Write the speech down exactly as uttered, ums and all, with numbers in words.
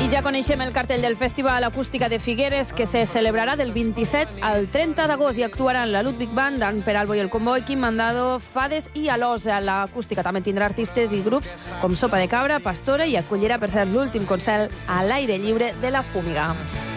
I ja coneixem el cartell del Festival Acústica de Figueres, que se celebrarà del vint-i-set al trenta d'agost i actuaran la Ludwig Band, Dan Peralbo i el Comboi, Quim Mandado, Fades i Alós. L'acústica també tindrà artistes i grups com Sopa de Cabra, Pastora, i acollirà, per ser l'últim concert a l'aire lliure de la Fúmiga.